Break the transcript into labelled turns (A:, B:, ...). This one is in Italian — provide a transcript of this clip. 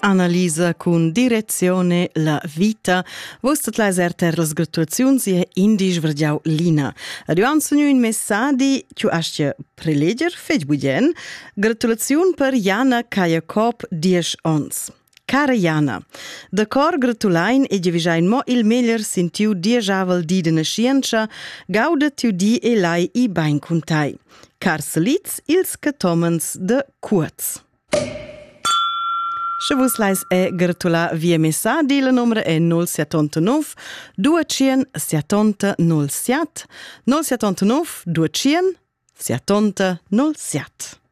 A: Analisa cun direzione la vita. Vostat la eserter las gratulaziuns e indisch vergiau Lina. Aduan sognu in messadi, ciu astia preleger, fetg budien. Gratulaziun per Jana Kajakop 10 ons. Cara Jana, da cor gratulain e giavisain mo il meglier sintiu 10 aval di de nascienza, gauda tiu di e lai i bain cuntai. Car salits ils catomens de Kurz. Se vos lais gratula via messadi, la numera è 079 270 07 079 270 07.